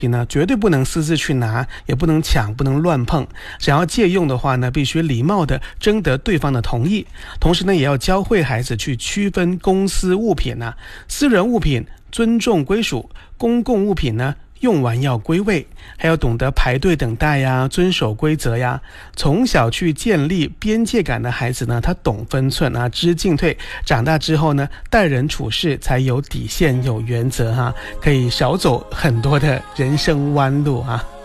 呢，绝对不能私自去拿，也不能抢，不能乱碰。想要借用的话呢，必须礼貌的征得对方的同意。同时呢，也要教会孩子去区分公私物品呢，私人物品尊重归属，公共物品呢用完要归位，还要懂得排队等待呀，遵守规则呀。从小去建立边界感的孩子呢，他懂分寸啊，知进退。长大之后呢，待人处事才有底线、有原则哈，可以少走很多的人生弯路啊。